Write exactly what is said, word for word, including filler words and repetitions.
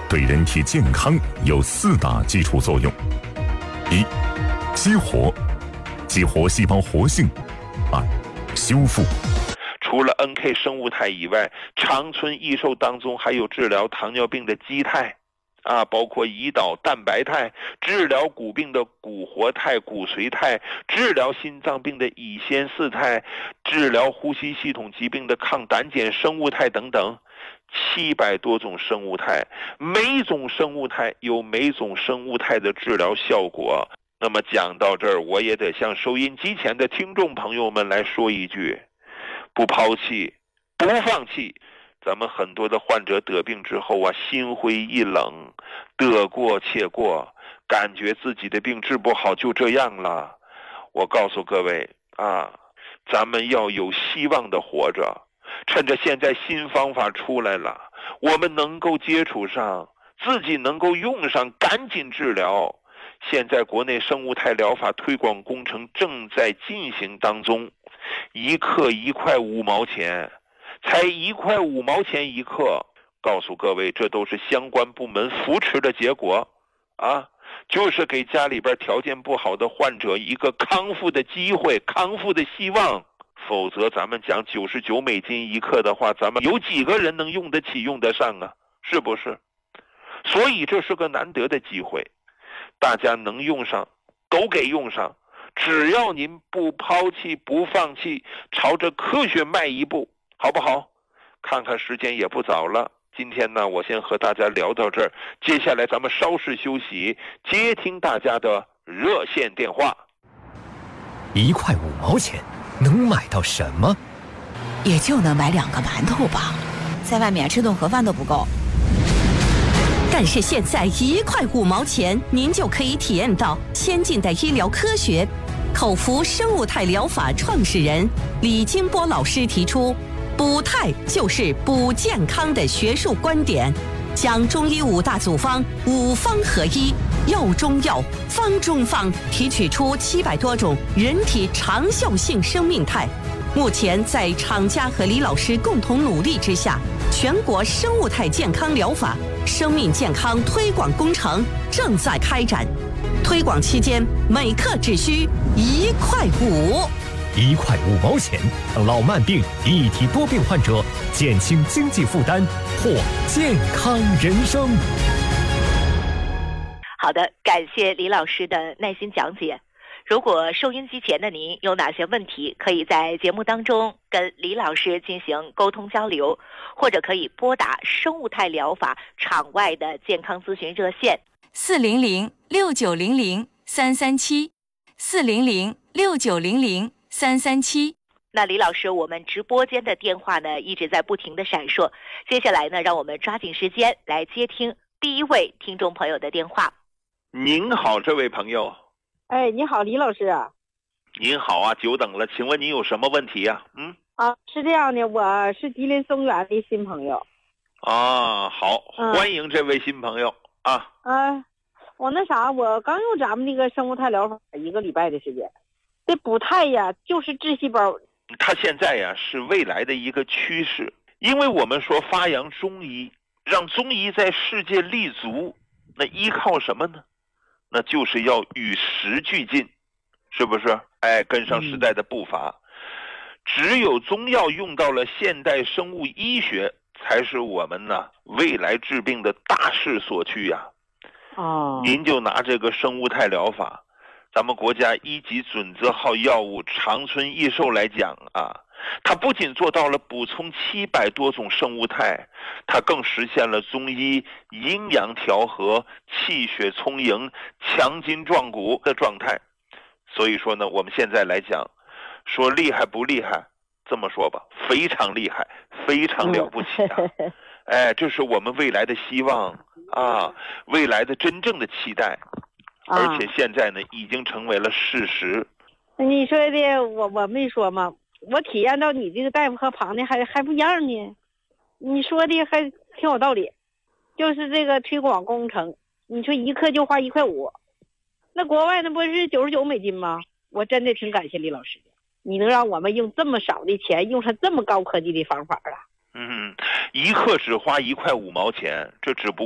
对人体健康有四大基础作用：一、激活，激活细胞活性；二、修复。 除了 N K 生物肽以外，长春益寿当中还有治疗糖尿病的肌肽啊，包括胰岛蛋白肽，治疗骨病的骨活肽、骨髓肽，治疗心脏病的乙酰四肽，治疗呼吸系统疾病的抗胆碱生物肽等等，七百多种生物肽，每种生物肽有每种生物肽的治疗效果。那么讲到这儿，我也得向收音机前的听众朋友们来说一句，不抛弃，不放弃。咱们很多的患者得病之后啊，心灰意冷，得过且过，感觉自己的病治不好就这样了。我告诉各位啊，咱们要有希望的活着，趁着现在新方法出来了，我们能够接触上，自己能够用上，赶紧治疗。现在国内生物肽疗法推广工程正在进行当中，一克一块五毛钱，才一块五毛钱一克。告诉各位，这都是相关部门扶持的结果啊，就是给家里边条件不好的患者一个康复的机会，康复的希望。否则咱们讲九十九美金一克的话，咱们有几个人能用得起用得上啊？是不是？所以这是个难得的机会，大家能用上都给用上，只要您不抛弃不放弃，朝着科学迈一步，好不好？看看时间也不早了，今天呢我先和大家聊到这儿，接下来咱们稍事休息，接听大家的热线电话。 一块五毛钱能买到什么？ 也就能买两个馒头吧，在外面吃顿盒饭都不够。 但是现在一块五毛钱，您就可以体验到先进的医疗科学。口服生物肽疗法创始人李金波老师提出，补肽就是补健康的学术观点，将中医五大组方五方合一，药中药，方中方，提取出七百多种人体长效性生命肽。目前在厂家和李老师共同努力之下，全国生物肽健康疗法生命健康推广工程正在开展。推广期间，每克只需一块五， 一块五毛钱，老慢病、一体多病患者减轻经济负担，获健康人生。 好的，感谢李老师的耐心讲解。如果收音机前的您有哪些问题，可以在节目当中跟李老师进行沟通交流，或者可以拨打生物肽疗法场外的健康咨询热线四零零六九零零三三七，四零零六九零零三三七。 那李老师，我们直播间的电话呢一直在不停的闪烁，接下来呢，让我们抓紧时间来接听第一位听众朋友的电话。 您好，这位朋友。 哎，你好，李老师。 您好啊，久等了，请问您有什么问题呀、啊？嗯啊，是这样的，我是吉林松原的新朋友。 啊，好， 嗯、 欢迎这位新朋友啊。 啊，我那啥，我刚用咱们那个生物肽疗法一个礼拜的时间，这补肽呀，就是致细胞。 它现在呀是未来的一个趋势，因为我们说发扬中医，让中医在世界立足，那依靠什么呢？那就是要与时俱进，是不是？哎，跟上时代的步伐。嗯、只有中药用到了现代生物医学，才是我们呢未来治病的大势所趋呀。 哦， 您就拿这个生物肽疗法，咱们国家一级准字号药物长春益寿来讲啊，它不仅做到了补充七百多种生物肽，它更实现了中医阴阳调和、气血充盈、强筋壮骨的状态。所以说呢，我们现在来讲，说厉害不厉害？这么说吧，非常厉害，非常了不起啊！哎，这是我们未来的希望啊，未来的真正的期待，而且现在呢，已经成为了事实。 你说的，我我没说嘛。我体验到你这个大夫和旁的还还不一样呢，你说的还挺有道理，就是这个推广工程，你说一克就花一块五，那国外那不是九十九美金吗？我真的挺感谢李老师的，你能让我们用这么少的钱，用上这么高科技的方法啊。 嗯，一克只花一块五毛钱，这只不